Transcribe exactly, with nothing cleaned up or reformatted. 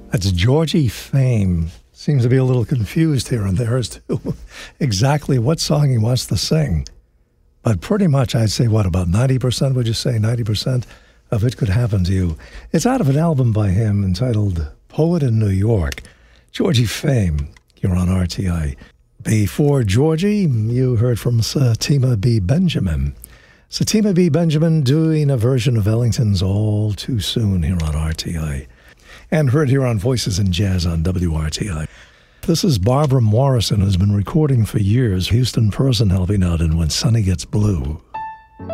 That's Georgie Fame. Seems to be a little confused here and there as to exactly what song he wants to sing. But pretty much, I'd say, what, about ninety percent, would you say? ninety percent of it could happen to you. It's out of an album by him entitled Poet in New York. Georgie Fame, you're on R T I. Before Georgie, you heard from Satima B. Benjamin. Satima B. Benjamin doing a version of Ellington's All Too Soon here on R T I. And heard here on Voices in Jazz on W R T I. This is Barbara Morrison, who's been recording for years. Houston person helping out in When Sunny Gets Blue.